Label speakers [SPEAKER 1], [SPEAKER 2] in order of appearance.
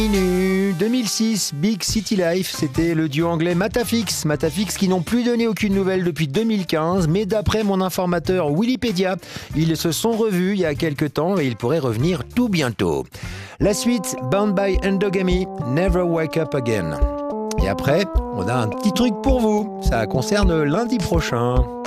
[SPEAKER 1] 2006, Big City Life, c'était le duo anglais Matafix. Matafix qui n'ont plus donné aucune nouvelle depuis 2015, mais d'après mon informateur Wikipédia, ils se sont revus il y a quelques temps et ils pourraient revenir tout bientôt. La suite, Bound by Endogamy, Never Wake Up Again. Et après, on a un petit truc pour vous, ça concerne lundi prochain.